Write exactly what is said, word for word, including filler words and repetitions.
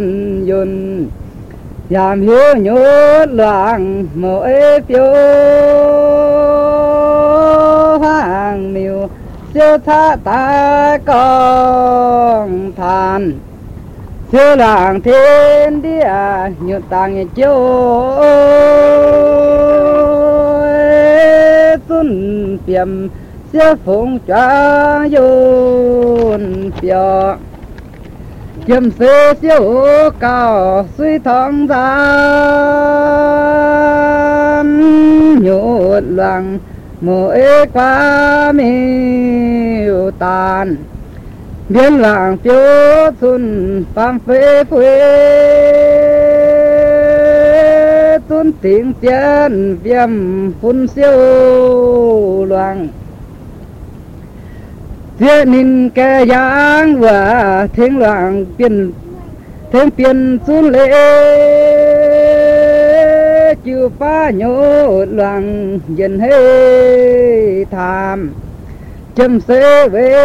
dùn giảm hiếu nhốt loạn mỗi phiếu hàng miêu siêu tha ta con than siêu làng thiên địa nhật tàng chiếu xuân phiềm siêu phụng cho dồn phiêu kiếm sư siêu cao suy thong gian nhốt loạn mỗi qua miêu tàn biến làng phiếu xuân phàm phê phê tuân tiếng tiên viêm phun siêu loạn thiên ninh kẻ giang và thiên loạn biến thiên biến xuân lễ chịu phá nhốt loạn dân hê tham chấm xế về